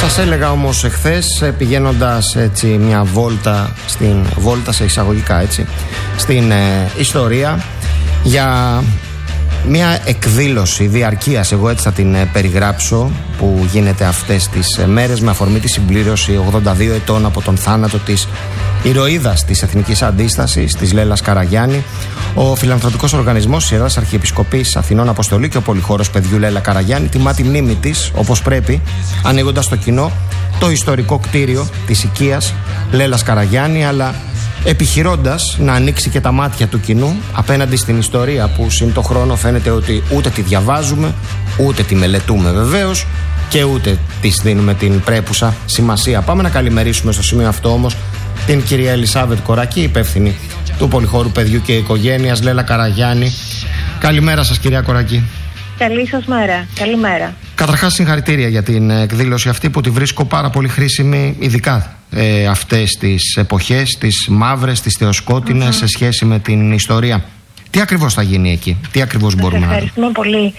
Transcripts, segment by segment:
Σας έλεγα όμως εχθές, πηγαίνοντας έτσι μια βόλτα σε εισαγωγικά έτσι, στην ιστορία, για μια εκδήλωση διαρκείας, εγώ έτσι θα την περιγράψω, που γίνεται αυτές τις μέρες με αφορμή τη συμπλήρωση 82 ετών από τον θάνατο της ηρωίδας της Εθνικής Αντίστασης, της Λέλας Καραγιάννη. Ο φιλανθρωπικός οργανισμός της Ιεράς Αρχιεπισκοπής Αθηνών Αποστολή και ο πολυχώρος παιδιού Λέλα Καραγιάννη τιμά τη μνήμη της όπως πρέπει, ανοίγοντας στο κοινό το ιστορικό κτίριο της οικίας Λέλας Καραγιάννη, αλλά επιχειρώντας να ανοίξει και τα μάτια του κοινού απέναντι στην ιστορία που συν το χρόνο φαίνεται ότι ούτε τη διαβάζουμε, ούτε τη μελετούμε βεβαίως και ούτε της δίνουμε την πρέπουσα σημασία. Πάμε να καλημερίσουμε στο σημείο αυτό όμως την κυρία Ελισάβετ Κορακή, υπεύθυνη του πολυχώρου παιδιού και οικογένειας Λέλα Καραγιάννη. Καλημέρα σας, κυρία Κορακή. Καλή σας μέρα. Καλημέρα. Καταρχάς, συγχαρητήρια για την εκδήλωση αυτή που τη βρίσκω πάρα πολύ χρήσιμη, ειδικά αυτές τις εποχές, τις μαύρες, τις θεοσκότεινες, σε σχέση με την ιστορία. Τι ακριβώς θα γίνει εκεί, τι ακριβώς μπορούμε να δούμε? Ευχαριστούμε πολύ.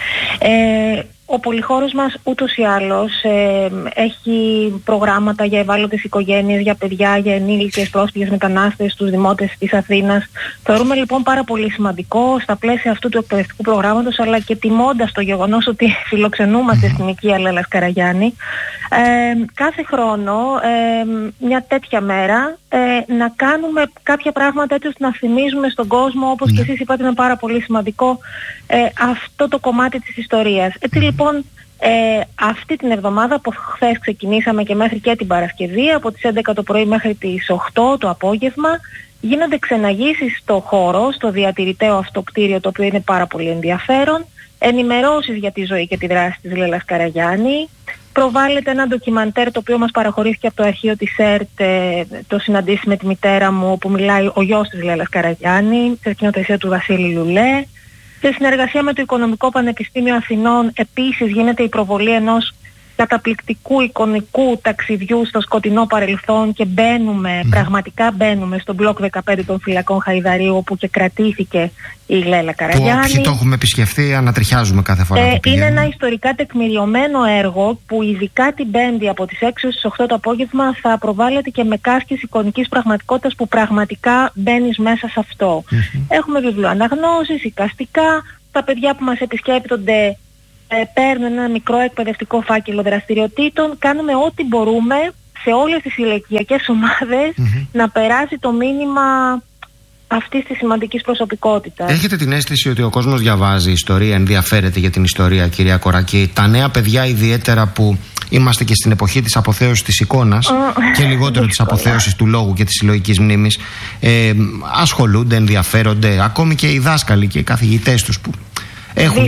Ο πολυχώρος μας ούτως ή άλλως έχει προγράμματα για ευάλωτες οικογένειες, για παιδιά, για ενήλικες, πρόσφυγες, μετανάστες, τους δημότες της Αθήνας. Θεωρούμε λοιπόν πάρα πολύ σημαντικό στα πλαίσια αυτού του εκπαιδευτικού προγράμματος, αλλά και τιμώντας το γεγονός ότι φιλοξενούμαστε στην οικία Λέλας Καραγιάννη, κάθε χρόνο μια τέτοια μέρα να κάνουμε κάποια πράγματα έτσι ώστε να θυμίζουμε στον κόσμο, όπως και εσείς είπατε, είναι πάρα πολύ σημαντικό αυτό το κομμάτι της ιστορίας. Έτσι λοιπόν αυτή την εβδομάδα, από χθες ξεκινήσαμε και μέχρι και την Παρασκευή, από τις 11 το πρωί μέχρι τις 8 το απόγευμα, γίνονται ξεναγήσεις στο χώρο, στο διατηρηταίο αυτό κτίριο, το οποίο είναι πάρα πολύ ενδιαφέρον, ενημερώσεις για τη ζωή και τη δράση της Λέλας Καραγιάννη. Προβάλλεται ένα ντοκιμαντέρ το οποίο μας παραχωρήθηκε από το αρχείο της ΕΡΤ, το συναντήσει με τη μητέρα μου, όπου μιλάει ο γιος της Λέλας Καραγιάννη, σε σκηνοθεσία του Βασίλη Λουλέ. Σε συνεργασία με το Οικονομικό Πανεπιστήμιο Αθηνών επίσης γίνεται η προβολή ενός καταπληκτικού εικονικού ταξιδιού στο σκοτεινό παρελθόν και πραγματικά μπαίνουμε στο μπλοκ 15 των φυλακών Χαϊδαρίου, όπου και κρατήθηκε η Λέλα Καραγιάννη. Όποιοι το έχουμε επισκεφθεί ανατριχιάζουμε κάθε φορά που πηγαίνουμε. Είναι ένα ιστορικά τεκμηριωμένο έργο που ειδικά την Πέμπτη από τις 6 έως τις 8 το απόγευμα θα προβάλλεται και με κάσκες εικονικής πραγματικότητας που πραγματικά μπαίνεις μέσα σε αυτό. Έχουμε βιβλιοαναγνώσεις, εικαστικά, τα παιδιά που μας επισκέπτονται παίρνουν ένα μικρό εκπαιδευτικό φάκελο δραστηριοτήτων. Κάνουμε ό,τι μπορούμε σε όλες τις ηλικιακές ομάδες να περάσει το μήνυμα αυτής της σημαντικής προσωπικότητας. Έχετε την αίσθηση ότι ο κόσμος διαβάζει ιστορία, ενδιαφέρεται για την ιστορία, κυρία Κορακή? Τα νέα παιδιά, ιδιαίτερα που είμαστε και στην εποχή της αποθέωσης της εικόνας και λιγότερο της αποθέωσης του λόγου και της συλλογικής μνήμης, ασχολούνται, ενδιαφέρονται, ακόμη και οι δάσκαλοι και οι καθηγητές τους που έχουν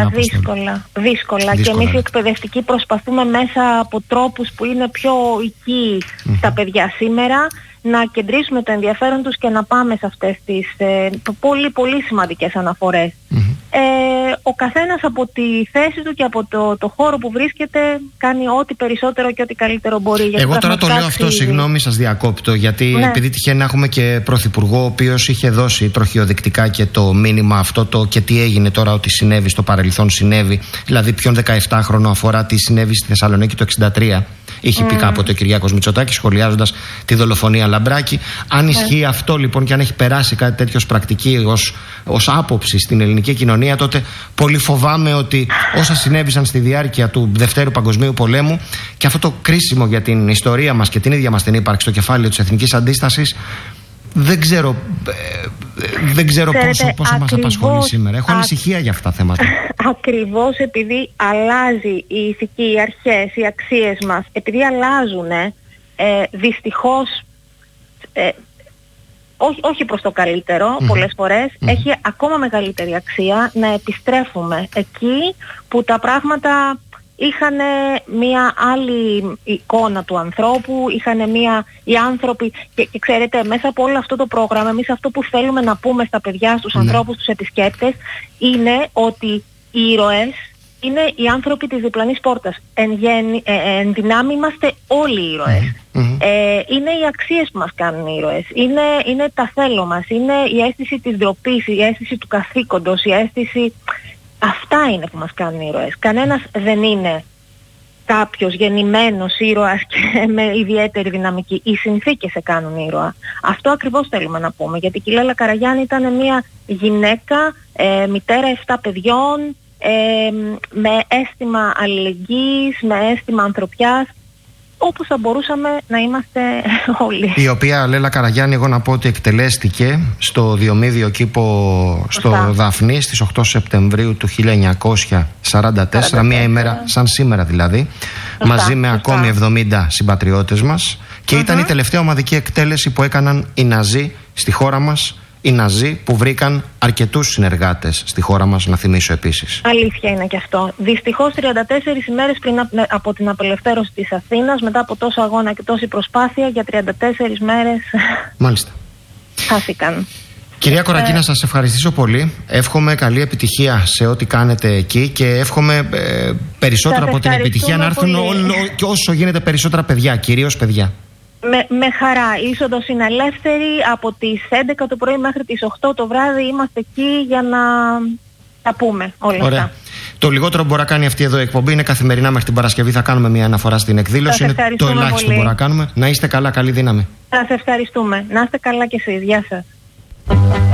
δύσκολα. Και εμείς οι εκπαιδευτικοί προσπαθούμε μέσα από τρόπους που είναι πιο οικοί στα παιδιά σήμερα να κεντρήσουμε το ενδιαφέρον τους και να πάμε σε αυτές τις πολύ πολύ σημαντικές αναφορές. Ο καθένας από τη θέση του και από το χώρο που βρίσκεται κάνει ό,τι περισσότερο και ό,τι καλύτερο μπορεί. Εγώ τώρα το λέω αυτό, συγγνώμη, σας διακόπτω, γιατί επειδή τυχαίνει να έχουμε και πρωθυπουργό ο οποίος είχε δώσει τροχιοδεικτικά και το μήνυμα αυτό και τι έγινε τώρα, ότι συνέβη στο παρελθόν, συνέβη, δηλαδή ποιον 17χρονο αφορά, τι συνέβη στη Θεσσαλονίκη το 1963. Είχε πει κάποτε ο Κυριάκος Μητσοτάκης, σχολιάζοντας τη δολοφονία Λαμπράκη. Αν ισχύει αυτό λοιπόν και αν έχει περάσει κάτι τέτοιο ως πρακτική, ως άποψη στην ελληνική κοινωνία, τότε πολύ φοβάμαι ότι όσα συνέβησαν στη διάρκεια του Δευτέρου Παγκοσμίου Πολέμου και αυτό το κρίσιμο για την ιστορία μας και την ίδια μας την ύπαρξη, το κεφάλαιο της Εθνικής Αντίστασης, δεν ξέρω πόσο μας απασχολεί σήμερα. Έχω ανησυχία για αυτά τα θέματα. Ακριβώς επειδή αλλάζει η ηθική, οι αρχές, οι αξίες μας, επειδή αλλάζουν, δυστυχώς, όχι προς το καλύτερο πολλές φορές, έχει ακόμα μεγαλύτερη αξία να επιστρέφουμε εκεί που τα πράγματα είχαν μία άλλη εικόνα του ανθρώπου, οι άνθρωποι και ξέρετε, μέσα από όλο αυτό το πρόγραμμα εμείς αυτό που θέλουμε να πούμε στα παιδιά, στους ανθρώπους, στους επισκέπτες, είναι ότι οι ήρωες είναι οι άνθρωποι της διπλανής πόρτας. Εν δυνάμει είμαστε όλοι οι ήρωες. Είναι οι αξίες που μας κάνουν ήρωες, είναι τα θέλω μας, είναι η αίσθηση της ντροπής, η αίσθηση του καθήκοντος, η αίσθηση... Αυτά είναι που μας κάνουν ήρωες. Κανένας δεν είναι κάποιος γεννημένος ήρωας και με ιδιαίτερη δυναμική. Οι συνθήκες σε κάνουν ήρωα. Αυτό ακριβώς θέλουμε να πούμε. Γιατί η Λέλα Καραγιάννη ήταν μια γυναίκα, μητέρα 7 παιδιών, με αίσθημα αλληλεγγύης, με αίσθημα ανθρωπιάς, όπως θα μπορούσαμε να είμαστε όλοι. Η οποία Λέλα Καραγιάννη, εγώ να πω ότι εκτελέστηκε στο Διομήδιο κήπο στο Δάφνη στις 8 Σεπτεμβρίου του 1944, μία ημέρα σαν σήμερα δηλαδή, μαζί με ακόμη 70 συμπατριώτες μας, και ήταν η τελευταία ομαδική εκτέλεση που έκαναν οι Ναζί στη χώρα μας. Οι Ναζί που βρήκαν αρκετούς συνεργάτες στη χώρα μας, να θυμίσω επίσης. Αλήθεια είναι και αυτό. Δυστυχώς 34 ημέρες πριν από την απελευθέρωση της Αθήνας, μετά από τόσο αγώνα και τόση προσπάθεια, για 34 μέρες μάλιστα χάθηκαν. Κυρία Κορακή, να σας ευχαριστήσω πολύ. Εύχομαι καλή επιτυχία σε ό,τι κάνετε εκεί και εύχομαι περισσότερο από την επιτυχία να έρθουν και όσο γίνεται περισσότερα παιδιά, κυρίως παιδιά. Με χαρά. Η είσοδος είναι ελεύθερη. Από τις 11 το πρωί μέχρι τις 8 το βράδυ είμαστε εκεί για να τα πούμε όλα αυτά. Το λιγότερο που μπορεί να κάνει αυτή εδώ η εκπομπή είναι καθημερινά μέχρι την Παρασκευή. Θα κάνουμε μια αναφορά στην εκδήλωση. Είναι το ελάχιστο που μπορούμε να κάνουμε. Να είστε καλά, καλή δύναμη. Σας ευχαριστούμε. Να είστε καλά κι εσείς. Γεια σας.